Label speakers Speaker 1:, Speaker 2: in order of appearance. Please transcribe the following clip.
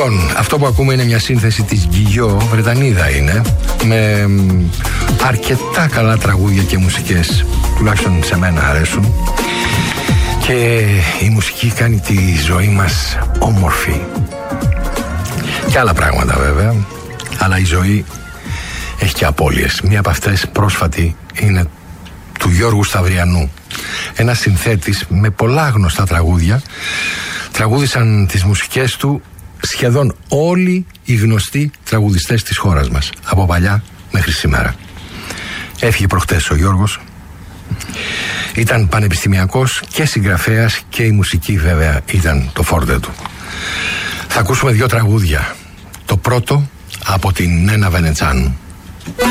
Speaker 1: Λοιπόν, αυτό που ακούμε είναι μια σύνθεση της Γκυγιό, Βρετανίδα είναι, με αρκετά καλά τραγούδια και μουσικές, τουλάχιστον σε μένα αρέσουν, και η μουσική κάνει τη ζωή μας όμορφη. Και άλλα πράγματα βέβαια, αλλά η ζωή έχει και απώλειες. Μία από αυτές πρόσφατη είναι του Γιώργου Σταυριανού, ένας συνθέτης με πολλά γνωστά τραγούδια. Τραγούδησαν τις μουσικές του σχεδόν όλοι οι γνωστοί τραγουδιστές της χώρας μας, από παλιά μέχρι σήμερα. Έφυγε προχτές ο Γιώργος. Ήταν πανεπιστημιακός και συγγραφέας, και η μουσική βέβαια ήταν το φόρτε του. Θα ακούσουμε 2 τραγούδια. Το πρώτο από την Νένα Βενετσάνου.